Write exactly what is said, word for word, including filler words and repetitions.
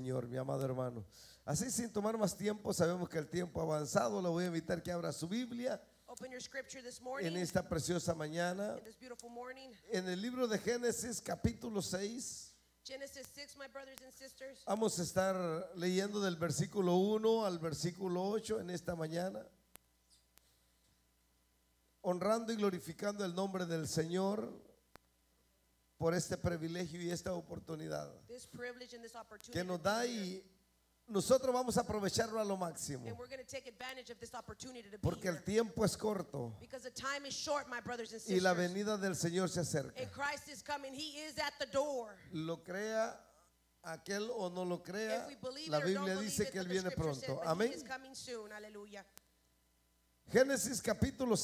Señor, mi amado hermano. Así, sin tomar más tiempo, sabemos que el tiempo ha avanzado. Le voy a invitar que abra su Biblia Open your scripture this morning, en esta preciosa mañana, in this beautiful morning. en el libro de Génesis capítulo seis. Genesis six, my brothers and sisters. Vamos a estar leyendo del versículo uno al versículo ocho en esta mañana, honrando y glorificando el nombre del Señor por este privilegio y esta oportunidad This privilege and this opportunity que nos to be da, here. y nosotros vamos a aprovecharlo a lo máximo, And we're going to take advantage of this opportunity to be porque el here. tiempo es corto Because the time is short, my brothers and y sisters. la venida del Señor se acerca. And Christ is coming. He is at the door. Lo crea aquel o no lo crea, If we believe la it or don't Biblia believe dice it, que Él but the viene scripture says pronto. that Amén. He is coming soon. Hallelujah. Génesis capítulo